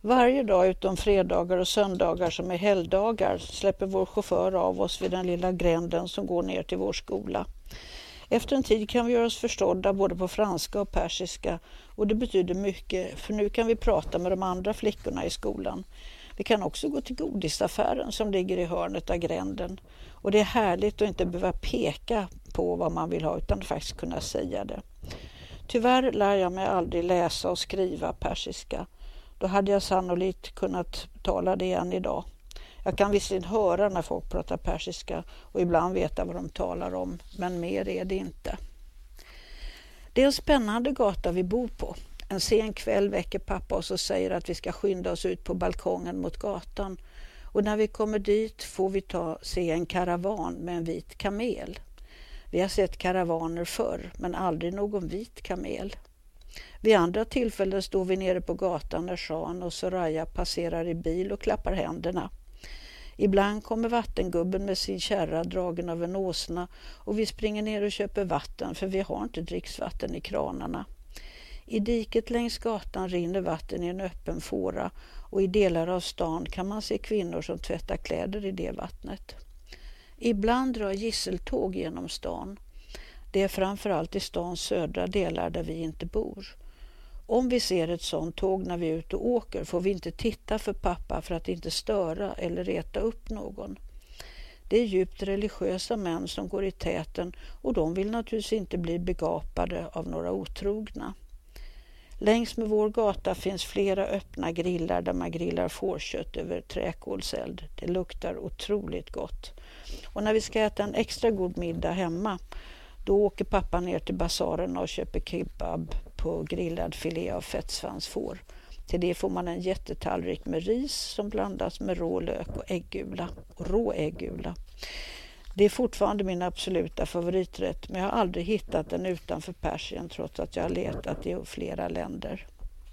Varje dag utom fredagar och söndagar som är helgdagar släpper vår chaufför av oss vid den lilla gränden som går ner till vår skola. Efter en tid kan vi göra oss förstådda både på franska och persiska, och det betyder mycket, för nu kan vi prata med de andra flickorna i skolan. Vi kan också gå till godisaffären som ligger i hörnet av gränden, och det är härligt att inte behöva peka på vad man vill ha utan faktiskt kunna säga det. Tyvärr lär jag mig aldrig läsa och skriva persiska. Då hade jag sannolikt kunnat tala det än idag. Jag kan visserligen höra när folk pratar persiska och ibland veta vad de talar om, men mer är det inte. Det är en spännande gata vi bor på. En sen kväll väcker pappa oss och säger att vi ska skynda oss ut på balkongen mot gatan. Och när vi kommer dit får vi se en karavan med en vit kamel. Vi har sett karavaner förr, men aldrig någon vit kamel. Vid andra tillfällen står vi nere på gatan när Shan och Soraya passerar i bil och klappar händerna. Ibland kommer vattengubben med sin kärra dragen av en åsna och vi springer ner och köper vatten, för vi har inte dricksvatten i kranarna. I diket längs gatan rinner vatten i en öppen fåra, och i delar av stan kan man se kvinnor som tvättar kläder i det vattnet. Ibland drar gisseltåg genom stan. Det är framförallt i stans södra delar där vi inte bor. Om vi ser ett sådant tåg när vi är ute och åker får vi inte titta för pappa för att inte störa eller reta upp någon. Det är djupt religiösa män som går i täten, och de vill naturligtvis inte bli begapade av några otrogna. Längs med vår gata finns flera öppna grillar där man grillar fårkött över träkolseld. Det luktar otroligt gott. Och när vi ska äta en extra god middag hemma, då åker pappa ner till basaren och köper kebab på grillad filé av fettsvansfår. Till det får man en jättetallrik med ris som blandas med rå lök och rå äggula. Det är fortfarande min absoluta favoriträtt, men jag har aldrig hittat den utanför Persien trots att jag har letat i flera länder.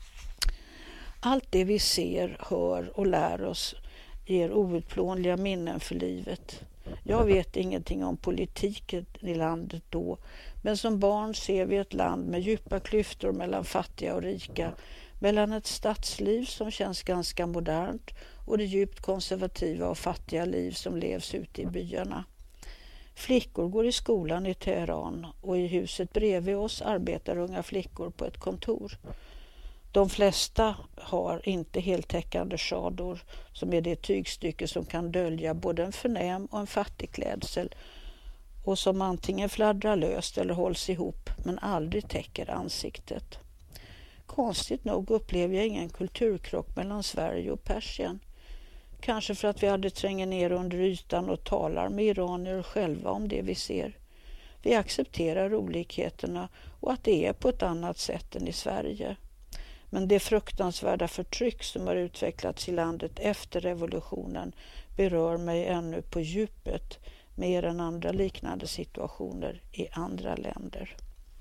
Allt det vi ser, hör och lär oss ger outplånliga minnen för livet. Jag vet ingenting om politiken i landet då, men som barn ser vi ett land med djupa klyftor mellan fattiga och rika, mellan ett stadsliv som känns ganska modernt och det djupt konservativa och fattiga liv som levs ute i byarna. Flickor går i skolan i Teheran, och i huset bredvid oss arbetar unga flickor på ett kontor. De flesta har inte heltäckande chador, som är det tygstycke som kan dölja både en förnäm och en fattig klädsel, och som antingen fladdrar löst eller hålls ihop men aldrig täcker ansiktet. Konstigt nog upplever jag ingen kulturkrock mellan Sverige och Persien. Kanske för att vi aldrig tränger ner under ytan och talar med iranier själva om det vi ser. Vi accepterar olikheterna och att det är på ett annat sätt än i Sverige. Men det fruktansvärda förtryck som har utvecklats i landet efter revolutionen berör mig ännu på djupet, mer än andra liknande situationer i andra länder.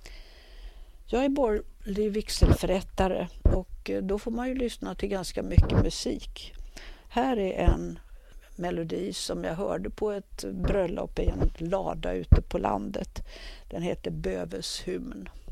Jag är borgerlig vigselförrättare, och då får man ju lyssna till ganska mycket musik. Här är en melodi som jag hörde på ett bröllop i en lada ute på landet. Den heter Böveshymn.